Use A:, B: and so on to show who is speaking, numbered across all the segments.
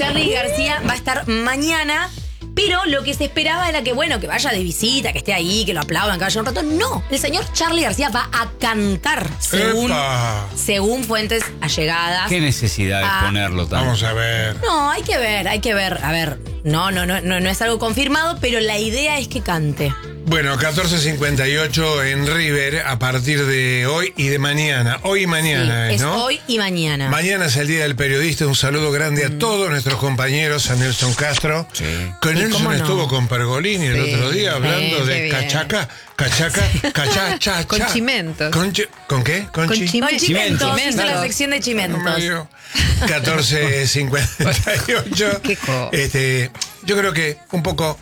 A: Charly García va a estar mañana. Pero lo que se esperaba era que, bueno, que vaya de visita, que esté ahí, que lo aplaudan, que vaya un rato. No, el señor Charly García va a cantar, según fuentes allegadas.
B: ¿Qué necesidad de ponerlo tan?
C: Vamos a ver.
A: No, hay que ver. A ver, no es algo confirmado, pero la idea es que cante.
C: Bueno, 14:58 en River a partir de hoy y de mañana. Hoy y mañana,
A: Sí, es
C: ¿no?
A: hoy y mañana.
C: Mañana es el Día del Periodista. Un saludo grande a todos nuestros compañeros, a Nelson Castro.
B: Sí.
C: Con
A: ¿Y
C: Nelson
A: cómo no?
C: estuvo con Pergolini el otro día hablando de
D: bien.
C: cachaca, cachacha.
D: Con chimentos.
C: ¿Con qué?
D: Con
A: Con Chimentos, hizo la
D: Chimentos.
A: sección de
C: No
A: Chimentos.
C: me dio. 14:58.
D: Qué cosa.
C: Yo creo que un poco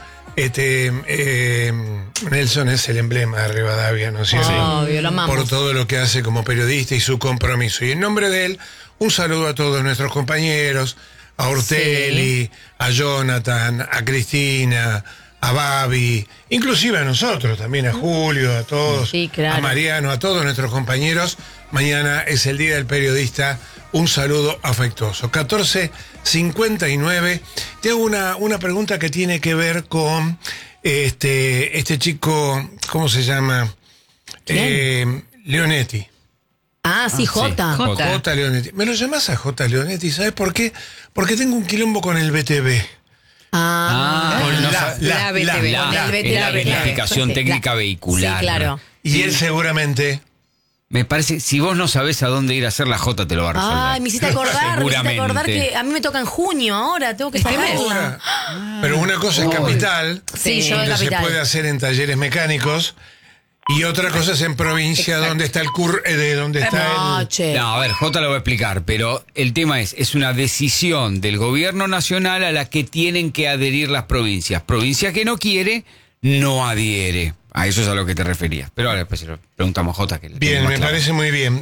C: Nelson es el emblema de Rivadavia, ¿no es cierto?
A: Obvio, lo amamos.
C: Por todo lo que hace como periodista y su compromiso. Y en nombre de él, un saludo a todos nuestros compañeros, a Ortelli, a Jonathan, a Cristina, a Babi, inclusive a nosotros, también a Julio, a todos,
A: Sí, claro.
C: a Mariano, a todos nuestros compañeros. Mañana es el Día del Periodista. Un saludo afectuoso. 14:59. Te hago una pregunta que tiene que ver con este chico, ¿cómo se llama? Leonetti.
A: Ah, sí, Jota.
D: Jota.
C: J. Leonetti. ¿Me lo llamás a J. Leonetti? ¿Sabes por qué? Porque tengo un quilombo con el BTV.
B: Con
D: la BTV.
A: el BTV.
B: la verificación
A: Sí,
B: técnica vehicular.
A: Sí, claro.
C: Y él seguramente...
B: Me parece, si vos no sabés a dónde ir a hacer la J, te lo va a resolver.
A: Ay, me hiciste acordar
B: Seguramente.
A: que a mí me toca en junio ahora, tengo que
C: Ahora.
A: sacarla.
C: Pero una cosa es Capital,
A: Sí, yo de
C: donde se
A: Capital.
C: puede hacer en talleres mecánicos, y otra cosa es en provincia,
A: Exacto.
C: donde está el donde está
A: No,
C: el...
A: che.
B: No, a ver, J lo voy a explicar, pero el tema es una decisión del gobierno nacional a la que tienen que adherir las provincias. Provincia que no quiere, no adhiere. A eso es a lo que te referías. Pero ahora después se lo preguntamos a J. Que le
C: Bien,
B: tengo más
C: me
B: claro.
C: parece muy bien.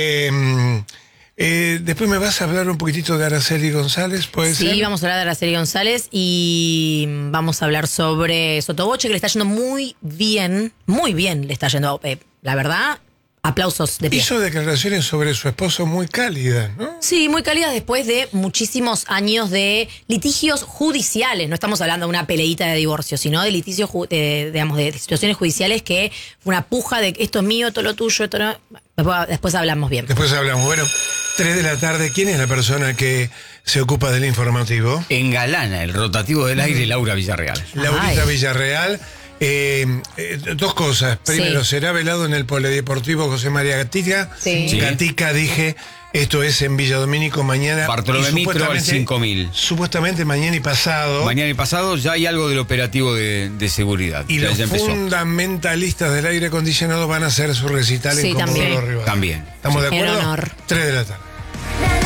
C: Después me vas a hablar un poquitito de Araceli González, ¿puede ser?
A: Sí, vamos a hablar de Araceli González y vamos a hablar sobre Sotoboche, que le está yendo muy bien le está yendo, la verdad, aplausos de pie.
C: Hizo declaraciones sobre su esposo muy cálidas, ¿no?
A: Sí, muy cálidas después de muchísimos años de litigios judiciales. No estamos hablando de una peleita de divorcio, sino de litigios, digamos, de situaciones judiciales que fue una puja de esto es mío, esto es lo tuyo, esto no... Después hablamos bien.
C: Después hablamos. Bueno, 3 de la tarde, ¿quién es la persona que se ocupa del informativo?
B: Engalana el rotativo del aire Laura Villarreal.
C: Laurita
A: Ay.
C: Villarreal. Dos cosas. Primero,
A: Sí.
C: será velado en el Polideportivo José María Gatica.
A: Sí.
B: Sí.
C: Gatica, dije, esto es en Villa Domínico mañana.
B: Bartolomé
C: y
B: Mitro al
C: supuestamente-
B: 5000.
C: Supuestamente mañana y pasado.
B: Mañana y pasado ya hay algo del operativo de seguridad.
C: Y
B: Ya
C: los
B: empezó.
C: fundamentalistas del aire acondicionado van a hacer su recital
A: Sí,
C: en Comodoro
A: también.
C: Rivadavia.
B: También.
C: ¿Estamos de
A: En
C: acuerdo?
A: honor.
C: 3 de la tarde.